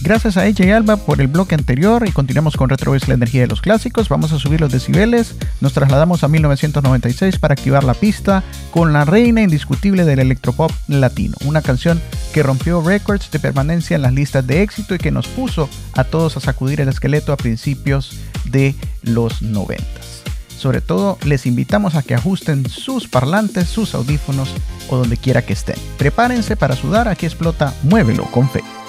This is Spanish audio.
Gracias a ella y Alba por el bloque anterior y continuamos con Retrovis, la energía de los clásicos. Vamos a subir los decibeles, nos trasladamos a 1996 para activar la pista con la reina indiscutible del electropop latino. Una canción que rompió récords de permanencia en las listas de éxito y que nos puso a todos a sacudir el esqueleto a principios de los 90. Sobre todo les invitamos a que ajusten sus parlantes, sus audífonos o donde quiera que estén. Prepárense para sudar, aquí explota Muévelo con Fe.